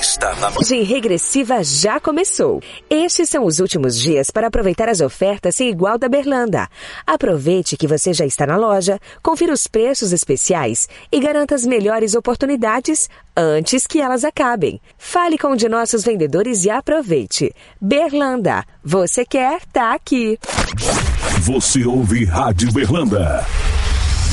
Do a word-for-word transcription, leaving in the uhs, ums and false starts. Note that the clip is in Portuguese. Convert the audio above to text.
está na... De Regressiva já começou. Estes são os últimos dias para aproveitar as ofertas sem igual da Berlanda. Aproveite que você já está na loja, confira os preços especiais e garanta as melhores oportunidades antes que elas acabem. Fale com um de nossos vendedores e aproveite. Berlanda, você quer, tá aqui. Você ouve Rádio Berlanda.